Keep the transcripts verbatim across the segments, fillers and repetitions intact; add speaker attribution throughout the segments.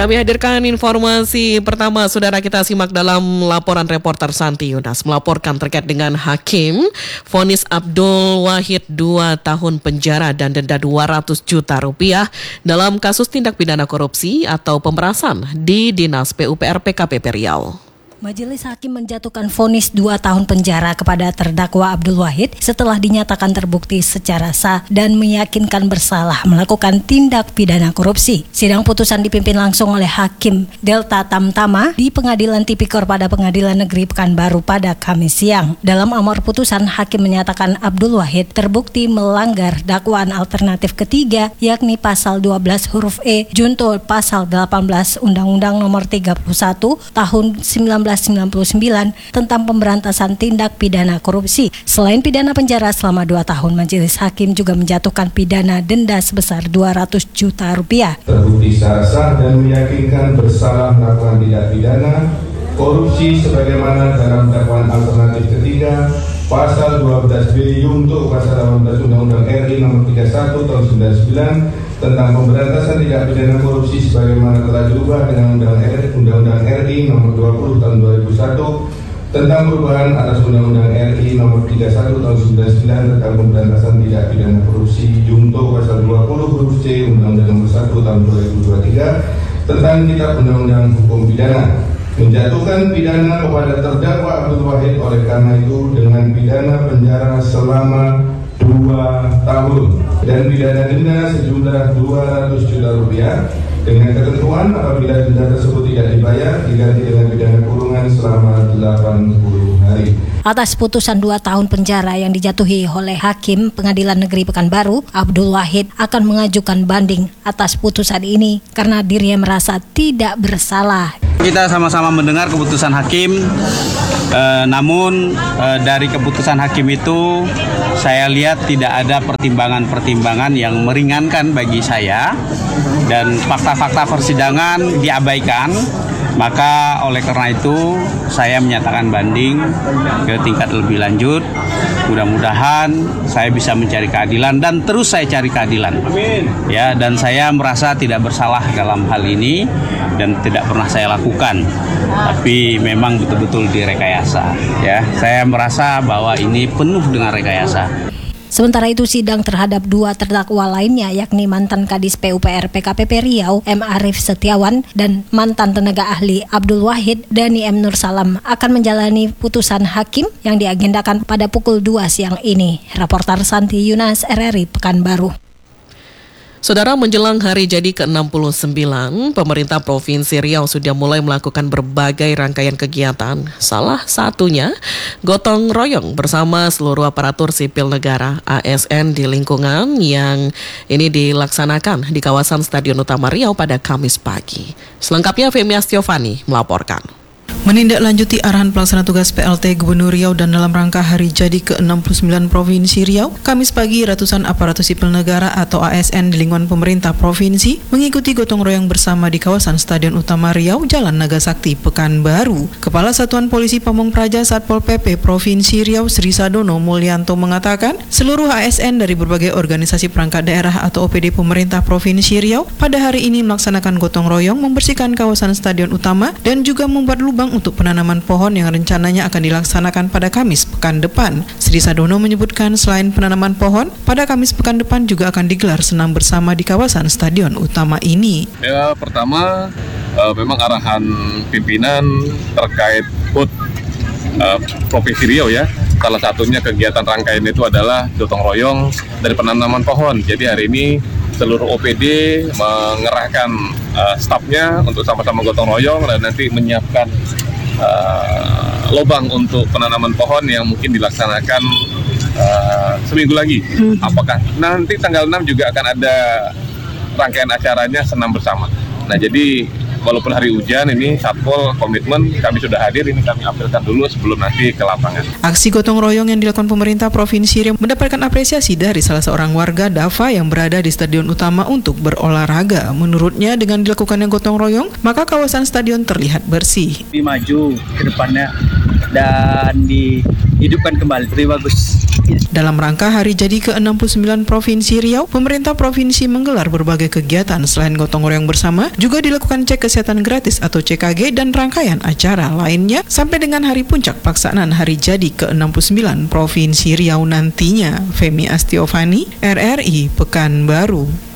Speaker 1: Kami hadirkan informasi pertama, saudara, kita simak dalam laporan reporter Santi Yunas melaporkan terkait dengan hakim vonis Abdul Wahid dua tahun penjara dan denda dua ratus juta rupiah dalam kasus tindak pidana korupsi atau pemerasan di Dinas P U P R P K P P Riau.
Speaker 2: Majelis Hakim menjatuhkan vonis dua tahun penjara kepada terdakwa Abdul Wahid setelah dinyatakan terbukti secara sah dan meyakinkan bersalah melakukan tindak pidana korupsi. Sidang putusan dipimpin langsung oleh Hakim Delta Tamtama di Pengadilan Tipikor pada Pengadilan Negeri Pekanbaru pada Kamis siang. Dalam amar putusan, Hakim menyatakan Abdul Wahid terbukti melanggar dakwaan alternatif ketiga, yakni pasal dua belas huruf E junto pasal delapan belas Undang-Undang Nomor tiga puluh satu Tahun sembilan belas sembilan puluh sembilan tentang pemberantasan tindak pidana korupsi. Selain pidana penjara selama dua tahun, Majelis Hakim juga menjatuhkan pidana denda sebesar dua ratus juta rupiah.
Speaker 3: Terbukti secara sah dan meyakinkan bersalah melakukan tindak pidana korupsi sebagaimana dalam dakwaan alternatif ketiga pasal dua belas B junto pasal delapan belas Undang-Undang R I Nomor tiga puluh satu Tahun sembilan puluh sembilan tentang pemberantasan tindak pidana korupsi sebagaimana telah diubah dengan Undang-Undang R I Nomor dua puluh Tahun dua ribu satu tentang perubahan atas Undang-Undang R I Nomor tiga puluh satu Tahun sembilan puluh sembilan tentang pemberantasan tindak pidana korupsi junto pasal dua puluh huruf C Undang-Undang Nomor satu Tahun dua ribu dua puluh tiga tentang Kitab Undang-Undang Hukum Pidana, menjatuhkan pidana kepada terdakwa Abdul Wahid oleh karena itu dengan pidana penjara selama dua tahun dan pidana denda sejumlah dua ratus juta rupiah dengan ketentuan apabila denda tersebut tidak dibayar diganti dengan pidana kurungan selama delapan puluh hari.
Speaker 2: Atas putusan dua tahun penjara yang dijatuhi oleh Hakim Pengadilan Negeri Pekanbaru, Abdul Wahid akan mengajukan banding atas putusan ini karena dirinya merasa tidak bersalah.
Speaker 4: Kita sama-sama mendengar keputusan hakim, eh, namun eh, dari keputusan hakim itu saya lihat tidak ada pertimbangan-pertimbangan yang meringankan bagi saya dan fakta-fakta persidangan diabaikan. Maka oleh karena itu saya menyatakan banding ke tingkat lebih lanjut. Mudah-mudahan saya bisa mencari keadilan dan terus saya cari keadilan. Ya, dan saya merasa tidak bersalah dalam hal ini dan tidak pernah saya lakukan. Tapi memang betul-betul direkayasa. Ya, saya merasa bahwa ini penuh dengan rekayasa.
Speaker 2: Sementara itu, sidang terhadap dua terdakwa lainnya, yakni mantan Kadis P U P R P K P P Riau M. Arief Setiawan dan mantan tenaga ahli Abdul Wahid Dhani M. Nursalam akan menjalani putusan hakim yang diagendakan pada pukul dua siang ini. Reporter Santi Yunas, R R I Pekanbaru.
Speaker 1: Saudara, menjelang hari jadi ke enam puluh sembilan, pemerintah Provinsi Riau sudah mulai melakukan berbagai rangkaian kegiatan. Salah satunya, gotong royong bersama seluruh aparatur sipil negara A S N di lingkungan yang ini dilaksanakan di kawasan Stadion Utama Riau pada Kamis pagi. Selengkapnya Femi Astiovani melaporkan.
Speaker 5: Menindaklanjuti arahan pelaksana tugas P L T Gubernur Riau dan dalam rangka hari jadi ke enam puluh sembilan Provinsi Riau, Kamis pagi ratusan aparatur sipil negara atau A S N di lingkungan pemerintah provinsi mengikuti gotong royong bersama di kawasan Stadion Utama Riau, Jalan Nagasakti, Pekanbaru. Kepala Satuan Polisi Pamong Praja Satpol P P Provinsi Riau Sri Sadono Mulyanto mengatakan, seluruh A S N dari berbagai organisasi perangkat daerah atau O P D pemerintah Provinsi Riau pada hari ini melaksanakan gotong royong membersihkan kawasan Stadion Utama dan juga membuat lubang untuk penanaman pohon yang rencananya akan dilaksanakan pada Kamis pekan depan. Sri Sadono menyebutkan selain penanaman pohon, pada Kamis pekan depan juga akan digelar senam bersama di kawasan Stadion Utama ini.
Speaker 6: Ya, pertama uh, memang arahan pimpinan terkait P U T uh, Provinsi Riau ya. Salah satunya kegiatan rangkaian itu adalah gotong royong dari penanaman pohon. Jadi hari ini seluruh O P D mengerahkan uh, stafnya untuk sama-sama gotong royong dan nanti menyiapkan uh, lubang untuk penanaman pohon yang mungkin dilaksanakan uh, seminggu lagi. Hmm. Apakah nanti tanggal enam juga akan ada rangkaian acaranya senam bersama. Nah, jadi walaupun hari hujan ini Satpol komitmen kami sudah hadir, ini kami apelkan dulu sebelum nanti ke lapangan.
Speaker 5: Aksi gotong royong yang dilakukan pemerintah Provinsi Riau mendapatkan apresiasi dari salah seorang warga Dava yang berada di Stadion Utama untuk berolahraga. Menurutnya dengan dilakukannya gotong royong, maka kawasan stadion terlihat bersih.
Speaker 7: Lebih maju ke depannya dan dihidupkan kembali, lebih bagus.
Speaker 5: Dalam rangka hari jadi ke enam puluh sembilan Provinsi Riau, pemerintah provinsi menggelar berbagai kegiatan. Selain gotong royong bersama, juga dilakukan cek kesehatan gratis atau C K G dan rangkaian acara lainnya sampai dengan hari puncak pelaksanaan hari jadi ke enam puluh sembilan Provinsi Riau nantinya. Femi Astiovani, R R I Pekanbaru.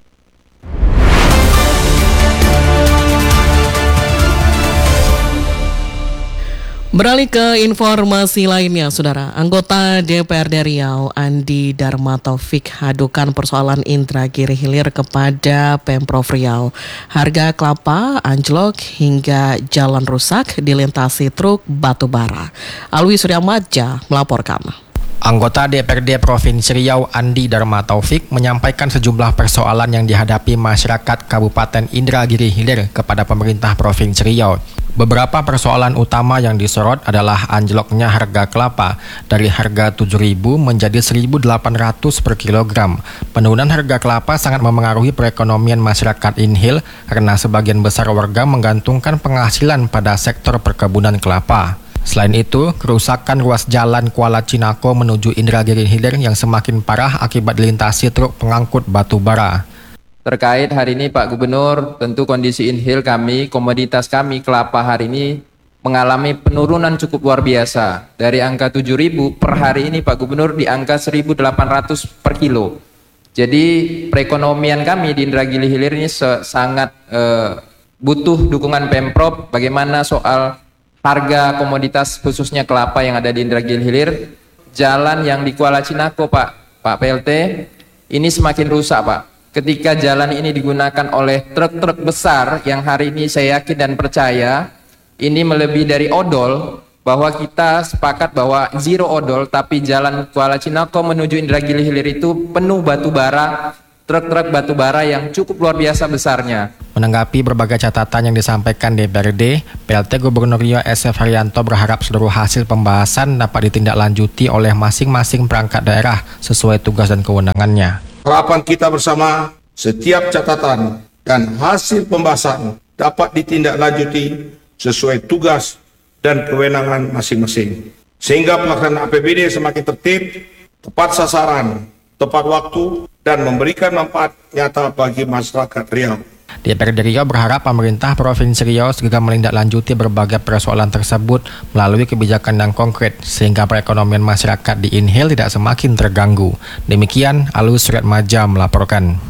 Speaker 1: Beralih ke informasi lainnya, Saudara. Anggota D P R D Riau, Andi Dharma Taufik, adukan persoalan Indragiri Hilir kepada Pemprov Riau. Harga kelapa anjlok hingga jalan rusak dilintasi truk batu bara. Alwi Suryamadja melaporkan.
Speaker 7: Anggota D P R D Provinsi Riau Andi Dharma Taufik menyampaikan sejumlah persoalan yang dihadapi masyarakat Kabupaten Indragiri Hilir kepada pemerintah Provinsi Riau. Beberapa persoalan utama yang disorot adalah anjloknya harga kelapa dari harga tujuh ribu menjadi seribu delapan ratus per kilogram. Penurunan harga kelapa sangat memengaruhi perekonomian masyarakat Inhil karena sebagian besar warga menggantungkan penghasilan pada sektor perkebunan kelapa. Selain itu, kerusakan ruas jalan Kuala Cinako menuju Indragiri Hilir yang semakin parah akibat dilintasi truk pengangkut batu bara.
Speaker 8: Terkait hari ini Pak Gubernur, tentu kondisi Inhil kami, komoditas kami kelapa hari ini mengalami penurunan cukup luar biasa. Dari angka tujuh ribu per hari ini Pak Gubernur di angka seribu delapan ratus per kilo. Jadi perekonomian kami di Indragiri Hilir ini sangat eh, butuh dukungan Pemprov bagaimana soal harga komoditas khususnya kelapa yang ada di Indragiri Hilir. Jalan yang di Kuala Cinako Pak, Pak P L T, ini semakin rusak Pak. Ketika jalan ini digunakan oleh truk-truk besar yang hari ini saya yakin dan percaya ini melebihi dari odol, bahwa kita sepakat bahwa zero odol, tapi jalan Kuala Cinako menuju Indragiri Hilir itu penuh batu bara, truk-truk batu bara yang cukup luar biasa besarnya.
Speaker 7: Menanggapi berbagai catatan yang disampaikan D P R D, P L T Gubernur Riau S F Haryanto berharap seluruh hasil pembahasan dapat ditindaklanjuti oleh masing-masing perangkat daerah sesuai tugas dan kewenangannya.
Speaker 9: Harapan kita bersama, setiap catatan dan hasil pembahasan dapat ditindaklanjuti sesuai tugas dan kewenangan masing-masing. Sehingga pelaksanaan A P B D semakin tertib, tepat sasaran, tepat waktu, dan memberikan manfaat nyata bagi masyarakat Riau.
Speaker 7: D P R D Riau berharap pemerintah Provinsi Riau segera menindaklanjuti berbagai persoalan tersebut melalui kebijakan yang konkret sehingga perekonomian masyarakat di Inhil tidak semakin terganggu. Demikian Alwi Suryamadja melaporkan.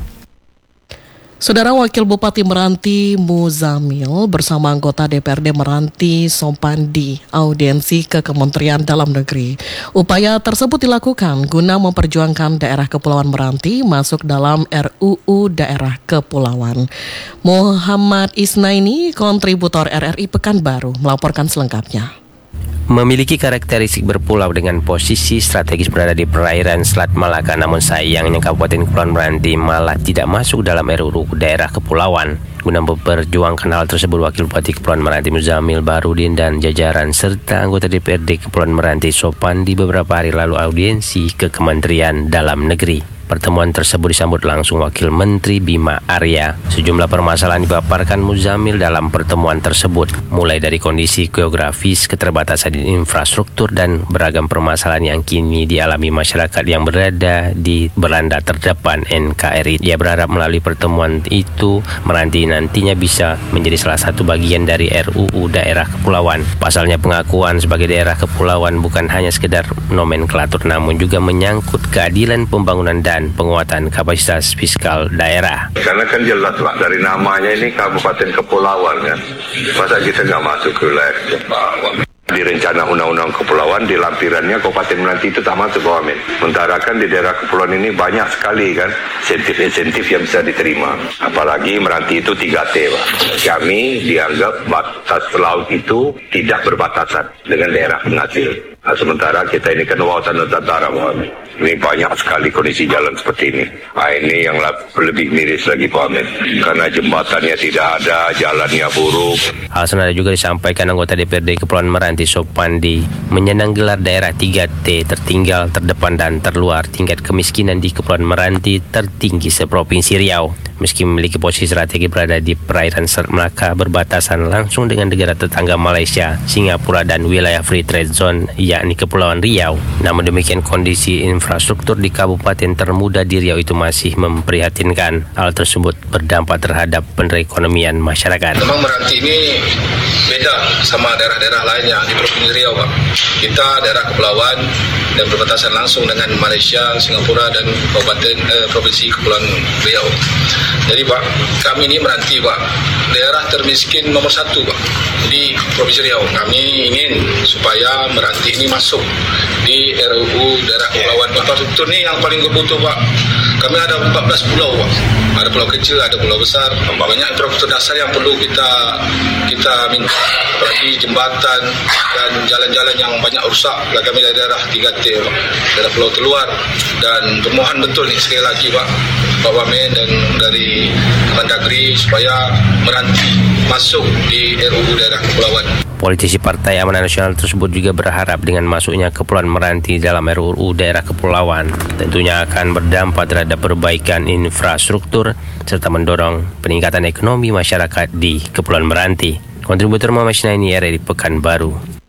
Speaker 1: Saudara Wakil Bupati Meranti Muzamil bersama anggota D P R D Meranti Sopandi audiensi ke Kementerian Dalam Negeri. Upaya tersebut dilakukan guna memperjuangkan daerah Kepulauan Meranti masuk dalam R U U Daerah Kepulauan. Muhammad Isnaini, kontributor R R I Pekanbaru, melaporkan selengkapnya.
Speaker 10: Memiliki karakteristik berpulau dengan posisi strategis berada di perairan Selat Malaka, namun sayangnya Kabupaten Kepulauan Meranti malah tidak masuk dalam R U U Daerah Kepulauan. Guna memperjuangkan hal tersebut, Wakil Bupati Kepulauan Meranti Muzamil Barudin dan jajaran serta anggota D P R D Kepulauan Meranti Sopandi beberapa hari lalu audiensi ke Kementerian Dalam Negeri. Pertemuan tersebut disambut langsung Wakil Menteri Bima Arya. Sejumlah permasalahan dipaparkan Muzamil dalam pertemuan tersebut, mulai dari kondisi geografis, keterbatasan infrastruktur, dan beragam permasalahan yang kini dialami masyarakat yang berada di beranda terdepan N K R I. Dia berharap melalui pertemuan itu, Meranti nantinya bisa menjadi salah satu bagian dari R U U Daerah Kepulauan. Pasalnya pengakuan sebagai daerah kepulauan bukan hanya sekedar nomenklatur, namun juga menyangkut keadilan pembangunan dan penguatan kapasitas fiskal daerah.
Speaker 11: Karena kan jelas lah dari namanya ini Kabupaten Kepulauan kan. Masa kita nggak masuk ke wilayah kepulauan? Di rencana undang-undang kepulauan di lampirannya Kabupaten Meranti itu tak masuk, Pak Amin. Sementara kan di daerah kepulauan ini banyak sekali kan insentif-insentif yang bisa diterima. Apalagi Meranti itu tiga T, Pak. Kami dianggap batas laut itu tidak berbatasan dengan daerah penghasil. Nah, sementara kita ini kan wawasan Nusantara, Pak Amin. Ini banyak sekali kondisi jalan seperti ini. Nah, ini yang lebih miris lagi, Pak Amin. Karena jembatannya tidak ada, jalannya buruk.
Speaker 10: Hal senada juga disampaikan anggota D P R D Kepulauan Meranti Sopandi, menyandang gelar daerah tiga T tertinggal, terdepan, dan terluar. Tingkat kemiskinan di Kepulauan Meranti tertinggi seprovinsi Riau. Meski memiliki posisi strategi berada di perairan Selat Melaka berbatasan langsung dengan negara tetangga Malaysia, Singapura dan wilayah Free Trade Zone yakni Kepulauan Riau. Namun demikian kondisi infrastruktur di kabupaten termuda di Riau itu masih memprihatinkan. Hal tersebut berdampak terhadap perekonomian masyarakat.
Speaker 12: Memang Meranti ini beda sama daerah-daerah lainnya di Provinsi Riau, Pak. Kita daerah kepulauan dan berbatasan langsung dengan Malaysia, Singapura dan kabupaten eh, Provinsi Kepulauan Riau. Jadi Pak, kami ini Meranti Pak, daerah termiskin nomor satu Pak di Provinsi Riau. Kami ingin supaya Meranti ini masuk di R U U daerah kepulauan. Infrastruktur ini yang paling kebutuh Pak. Kami ada empat belas pulau Pak. Ada pulau kecil, ada pulau besar. Banyak infrastruktur dasar yang perlu kita kita minta, apalagi jembatan dan jalan-jalan yang banyak rusak. Kami dari daerah tiga T Pak, daerah Pulau Terluar, dan permohon betul nih sekali lagi Pak, Pak Wamen dan dari Mendagri supaya Meranti masuk di R U U daerah kepulauan.
Speaker 10: Politisi Partai Amanat Nasional tersebut juga berharap dengan masuknya Kepulauan Meranti dalam R U U daerah kepulauan tentunya akan berdampak terhadap perbaikan infrastruktur serta mendorong peningkatan ekonomi masyarakat di Kepulauan Meranti. Kontributor Muhammad Syinaini, R R I Pekanbaru.